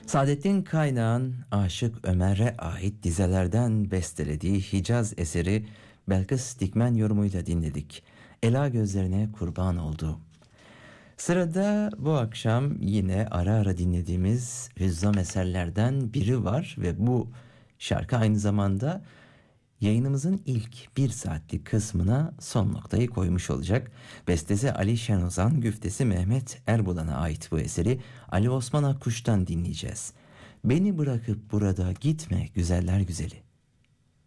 Saadettin Kaynağ'ın Aşık Ömer'e ait dizelerden bestelediği Hicaz eseri Belkıs Dikmen yorumuyla dinledik. Ela gözlerine kurban oldu. Sırada bu akşam yine ara ara dinlediğimiz hüzzam eserlerden biri var ve bu şarkı aynı zamanda yayınımızın ilk bir saatlik kısmına son noktayı koymuş olacak. Bestesi Ali Şenozan, güftesi Mehmet Erbulan'a ait bu eseri Ali Osman Akkuş'tan dinleyeceğiz. Beni bırakıp burada gitme güzeller güzeli.